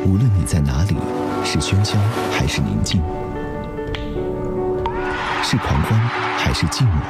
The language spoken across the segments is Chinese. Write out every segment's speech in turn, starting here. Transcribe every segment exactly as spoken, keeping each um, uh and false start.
无论你在哪里，是喧嚣还是宁静，是狂欢还是寂寞，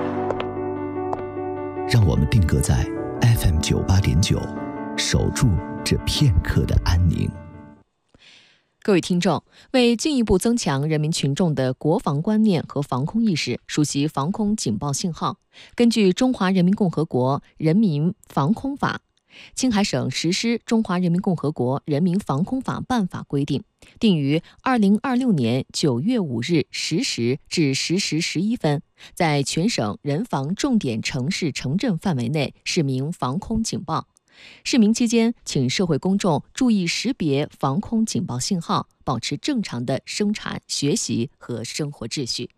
让我们定格在 F M 九八点九，守住这片刻的安宁。 各位听众，为进一步增强人民群众的国防观念和防空意识，熟悉防空警报信号，根据《中华人民共和国人民防空法》，青海省实施《中华人民共和国人民防空法》办法规定，定于二零二六年九月五日十时至十时十一分，在全省人防重点城市城镇范围内释明防空警报。释明期间，请社会公众注意识别防空警报信号，保持正常的生产、学习和生活秩序。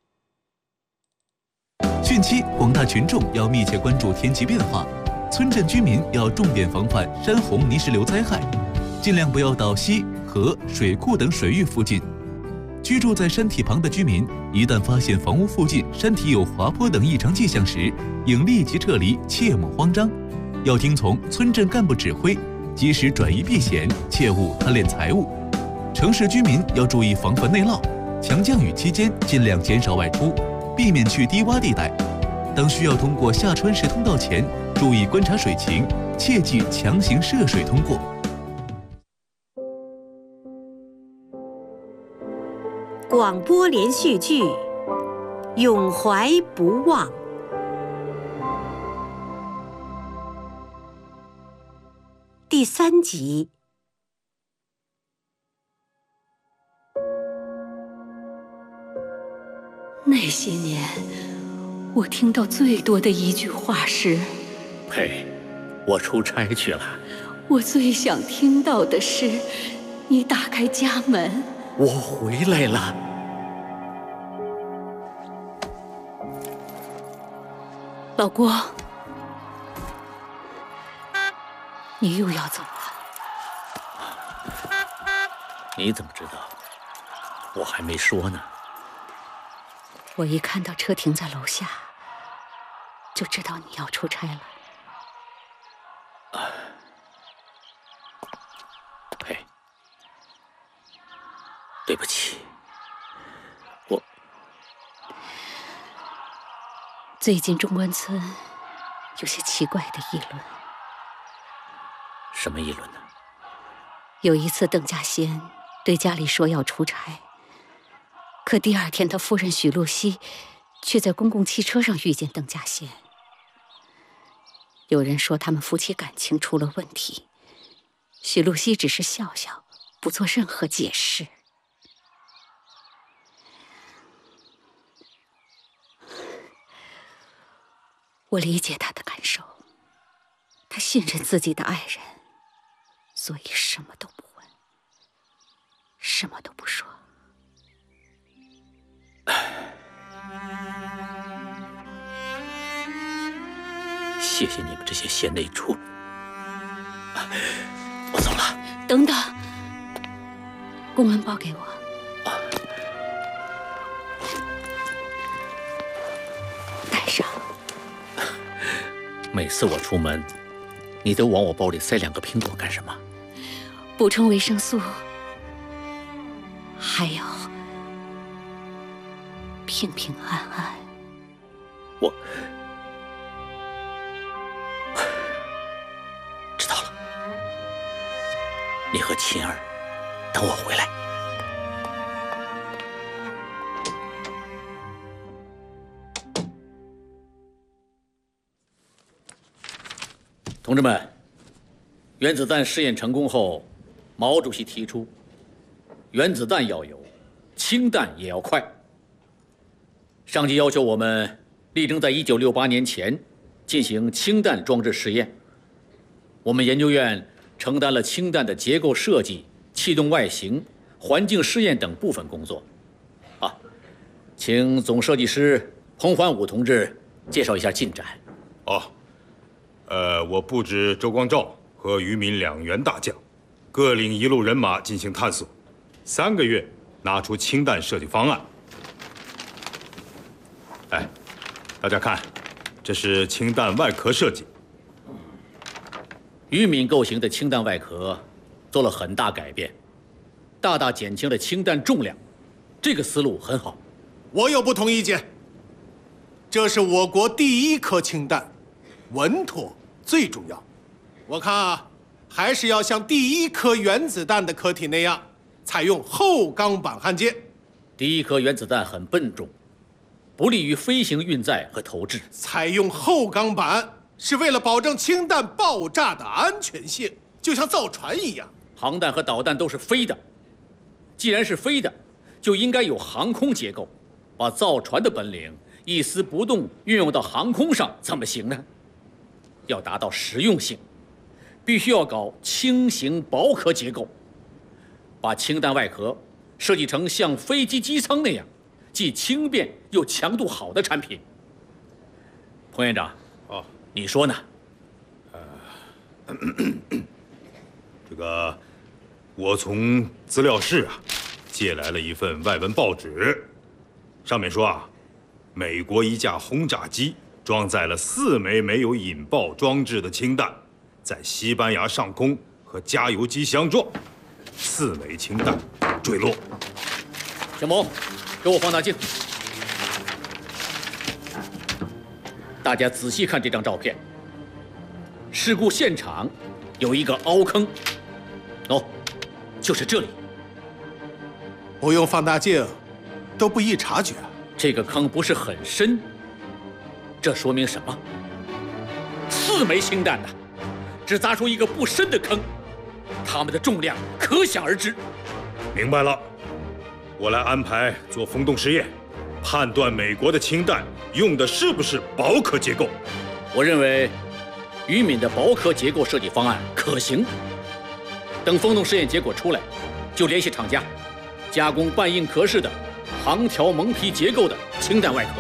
汛期，广大群众要密切关注天气变化，村镇居民要重点防范山洪泥石流灾害，尽量不要到溪、河、水库等水域附近。居住在山体旁的居民，一旦发现房屋附近山体有滑坡等异常迹象时，应立即撤离，切莫慌张。要听从村镇干部指挥，及时转移避险，切勿贪恋财物。城市居民要注意防范内涝，强降雨期间尽量减少外出，避免去低洼地带。当需要通过下穿石通道前，注意观察水情，切忌强行涉水通过。 广播连续剧《永怀不忘》第三集。 那些年，我听到最多的一句话是：“ 呸，我出差去了。” 我最想听到的是，你打开家门， 我回来了。 老郭，你又要走了？ 你怎么知道？我还没说呢。 我一看到车停在楼下，就知道你要出差了。 呸，对不起，我最近中关村有些奇怪的议论。 什么议论呢？ 有一次邓稼先对家里说要出差，可第二天他夫人许露西却在公共汽车上遇见邓稼先。有人说他们夫妻感情出了问题，许露西只是笑笑，不做任何解释。我理解他的感受，他信任自己的爱人，所以什么都不问，什么都不说。 谢谢你们这些贤内助，我走了。 等等，公文包给我。带上。 每次我出门，你都往我包里塞两个苹果干什么？ 补充维生素，还有平平安安。 我知道了，你和琴儿等我回来。同志们，原子弹试验成功后，毛主席提出，原子弹要有，氢弹也要快。上级要求我们力争在一九六八年前进行氢弹装置试验。我们研究院承担了氢弹的结构设计、气动外形、环境试验等部分工作。啊，请总设计师彭桓武同志介绍一下进展。 哦，呃，我布置周光召和于敏两员大将，各领一路人马进行探索，三个月拿出氢弹设计方案。哎，大家看，这是氢弹外壳设计。 于敏构型的氢弹外壳做了很大改变，大大减轻了氢弹重量。这个思路很好。 我有不同意见。这是我国第一颗氢弹，稳妥最重要。我看啊，还是要像第一颗原子弹的壳体那样，采用厚钢板焊接。 第一颗原子弹很笨重，不利于飞行运载和投掷。 采用厚钢板是为了保证氢弹爆炸的安全性，就像造船一样。 航弹和导弹都是飞的，既然是飞的，就应该有航空结构。把造船的本领一丝不动运用到航空上，怎么行呢？要达到实用性，必须要搞轻型薄壳结构，把氢弹外壳设计成像飞机机舱那样，既轻便又强度好的产品。彭院长， 哦， 你说呢？ 呃，咳咳这个，我从资料室啊借来了一份外文报纸，上面说啊，美国一架轰炸机装载了四枚没有引爆装置的氢弹，在西班牙上空和加油机相撞，四枚氢弹坠落。 小萌，给我放大镜。大家仔细看这张照片，事故现场有一个凹坑，哦，就是这里。 不用放大镜，都不易察觉。 这个坑不是很深，这说明什么？四枚氢弹呢，只砸出一个不深的坑，它们的重量可想而知。 明白了，我来安排做风洞实验，判断美国的氢弹用的是不是薄壳结构。 我认为于敏的薄壳结构设计方案可行。等风洞实验结果出来，就联系厂家，加工半硬壳式的长条蒙皮结构的氢弹外壳。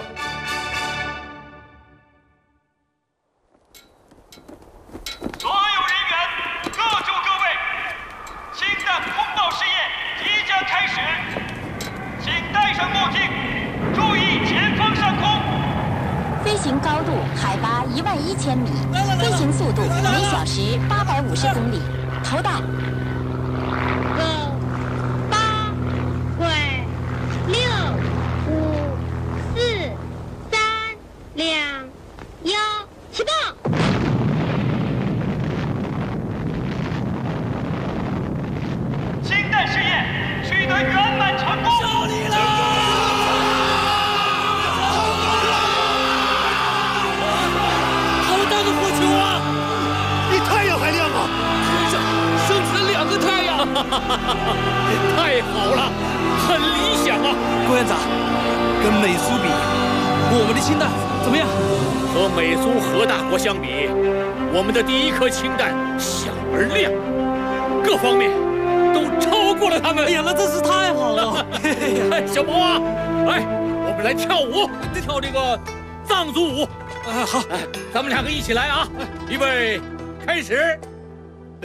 所有人员各就各位，氢弹风暴试验即将开始，请戴上墨镜，注意前方上空。 飞行高度海拔一万一千米，飞行速度每小时八百五十公里。投弹。 九、八、快、六、五、四、三、两、一，起爆！ 氢弹试验取得圆满成功，胜利了！ 好大的火球啊！ 比太阳还亮啊！ 天上升起了两个太阳！ 太好了，很理想啊！ 郭院长，跟美苏比，我们的氢弹怎么样？ 和美苏核大国相比，我们的第一颗氢弹小而亮，各方面都超过了他们。 哎呀，那真是太好了！ 哎，小毛啊，来，我们来跳舞，跳这个藏族舞。 啊，好， 咱们两个一起来啊！预备，开始。